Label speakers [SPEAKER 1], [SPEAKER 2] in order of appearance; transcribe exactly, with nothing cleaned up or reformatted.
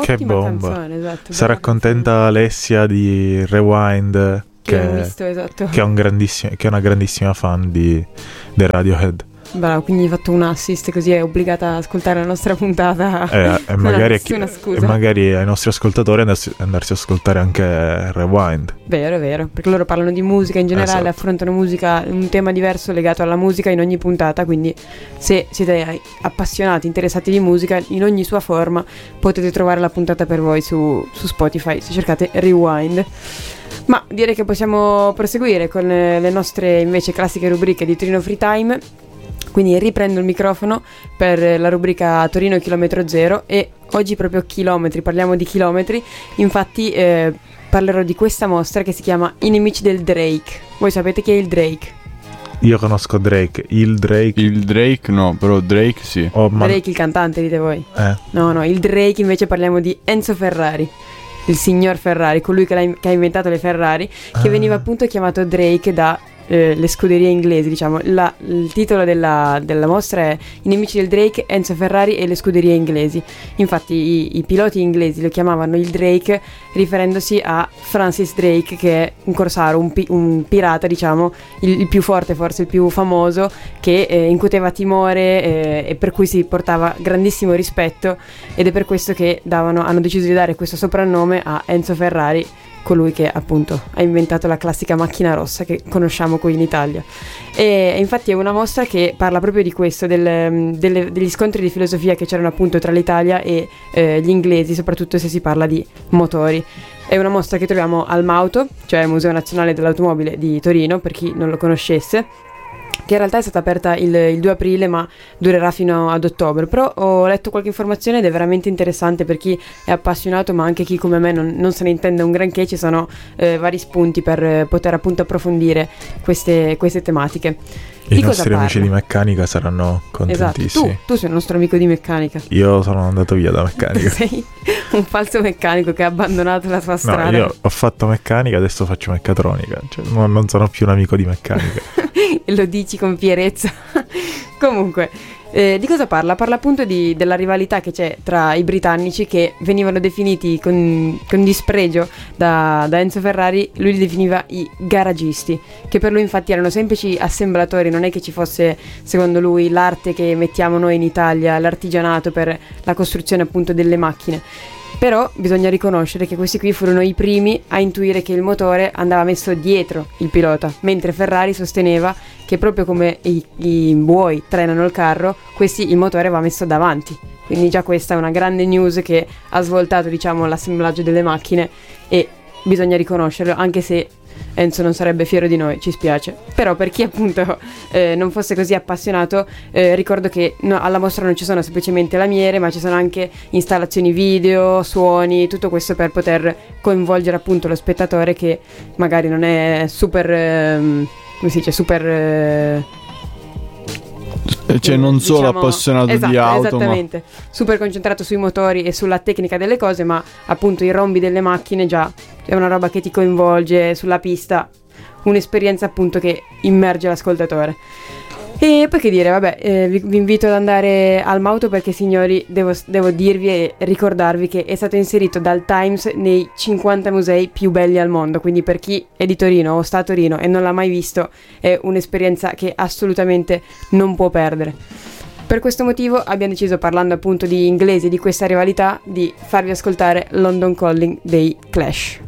[SPEAKER 1] Che
[SPEAKER 2] Ottima
[SPEAKER 1] bomba.
[SPEAKER 2] canzone, esatto.
[SPEAKER 1] Sarà
[SPEAKER 2] bella
[SPEAKER 1] contenta
[SPEAKER 2] canzone.
[SPEAKER 1] Alessia di Rewind,
[SPEAKER 2] Che ho
[SPEAKER 1] che,
[SPEAKER 2] visto, esatto.
[SPEAKER 1] che, è un grandissimo, che è una grandissima fan di, di Radiohead.
[SPEAKER 2] Bravo, quindi hai fatto un assist, così è obbligata ad ascoltare la nostra puntata.
[SPEAKER 1] E, e,
[SPEAKER 2] Non ha
[SPEAKER 1] magari, a chi-
[SPEAKER 2] nessuna
[SPEAKER 1] e
[SPEAKER 2] scusa.
[SPEAKER 1] magari ai nostri ascoltatori andarsi, andarsi ad ascoltare anche Rewind.
[SPEAKER 2] Vero, è vero, perché loro parlano di musica in generale,
[SPEAKER 1] Esatto.
[SPEAKER 2] affrontano musica, un tema diverso legato alla musica in ogni puntata, quindi se siete appassionati, interessati di musica, in ogni sua forma potete trovare la puntata per voi su, su Spotify, se cercate Rewind. Ma direi che possiamo proseguire con eh, le nostre invece classiche rubriche di Torino Free Time. Quindi riprendo il microfono per la rubrica Torino Chilometro Zero e oggi proprio chilometri, parliamo di chilometri, infatti eh, parlerò di questa mostra che si chiama I nemici del Drake. Voi sapete chi è il Drake?
[SPEAKER 1] Io conosco Drake, il Drake.
[SPEAKER 3] Il Drake no, però Drake sì.
[SPEAKER 1] Oh, ma-
[SPEAKER 2] Drake il cantante, dite voi?
[SPEAKER 1] eh,
[SPEAKER 2] No, no, il Drake invece parliamo di Enzo Ferrari, il signor Ferrari, colui che, l'ha- che ha inventato le Ferrari, che
[SPEAKER 1] Ah.
[SPEAKER 2] veniva appunto chiamato Drake da eh, le scuderie inglesi, diciamo. La- il titolo della, della mostra è I nemici del Drake, Enzo Ferrari e le scuderie inglesi. Infatti i, i piloti inglesi lo chiamavano il Drake riferendosi a Francis Drake, che è un corsaro, un, pi- un pirata, diciamo, il, il più forte, forse il più famoso, che eh, incuteva timore eh, e per cui si portava grandissimo rispetto, ed è per questo che davano, hanno deciso di dare questo soprannome a Enzo Ferrari, colui che appunto ha inventato la classica macchina rossa che conosciamo qui in Italia. E infatti è una mostra che parla proprio di questo, del- delle- degli scontri di filosofia che c'erano appunto tra l'Italia e eh, gli inglesi, soprattutto se si parla di motori. È una mostra che troviamo al Mauto, cioè il Museo Nazionale dell'Automobile di Torino, per chi non lo conoscesse, che in realtà è stata aperta il, il due aprile ma durerà fino ad ottobre. Però ho letto qualche informazione ed è veramente interessante per chi è appassionato, ma anche chi come me non, non se ne intende un granché. Ci sono eh, vari spunti per eh, poter appunto approfondire queste, queste tematiche.
[SPEAKER 1] i
[SPEAKER 2] Di cosa
[SPEAKER 1] nostri amici
[SPEAKER 2] parla?
[SPEAKER 1] di meccanica saranno
[SPEAKER 2] Esatto,
[SPEAKER 1] contentissimi.
[SPEAKER 2] tu, tu sei il nostro amico di meccanica.
[SPEAKER 1] Io sono andato via da meccanica.
[SPEAKER 2] Sei un falso meccanico che ha abbandonato la sua
[SPEAKER 1] No,
[SPEAKER 2] strada.
[SPEAKER 1] io ho fatto meccanica, adesso faccio meccatronica. Cioè, non, non sono più un amico di meccanica.
[SPEAKER 2] E lo dici con fierezza. Comunque, eh, di cosa parla? Parla appunto di, della rivalità che c'è tra i britannici, che venivano definiti con, con dispregio da, da Enzo Ferrari. Lui li definiva i garagisti, che per lui infatti erano semplici assemblatori. Non è che ci fosse, secondo lui, l'arte che mettiamo noi in Italia, l'artigianato per la costruzione appunto delle macchine. Però bisogna riconoscere che questi qui furono i primi a intuire che il motore andava messo dietro il pilota, mentre Ferrari sosteneva che proprio come i, i buoi trainano il carro, questi il motore va messo davanti. Quindi già questa è una grande news che ha svoltato, diciamo, l'assemblaggio delle macchine, e bisogna riconoscerlo, anche se Enzo non sarebbe fiero di noi, ci spiace. Però per chi appunto eh, non fosse così appassionato, eh, ricordo che no, alla mostra non ci sono semplicemente lamiere, ma ci sono anche installazioni video, suoni, tutto questo per poter coinvolgere appunto lo spettatore, che magari non è super, ehm, come si dice, super... eh,
[SPEAKER 3] Cioè non solo
[SPEAKER 2] diciamo,
[SPEAKER 3] appassionato
[SPEAKER 2] esatto,
[SPEAKER 3] di auto,
[SPEAKER 2] esattamente, super concentrato sui motori e sulla tecnica delle cose, ma appunto i rombi delle macchine già è una roba che ti coinvolge sulla pista, un'esperienza appunto che immerge l'ascoltatore. E poi che dire, vabbè, eh, vi, vi invito ad andare al Mauto, perché signori devo, devo dirvi e ricordarvi che è stato inserito dal Times nei cinquanta musei più belli al mondo, quindi per chi è di Torino o sta a Torino e non l'ha mai visto è un'esperienza che assolutamente non può perdere. Per questo motivo abbiamo deciso, parlando appunto di inglesi e di questa rivalità, di farvi ascoltare London Calling dei Clash.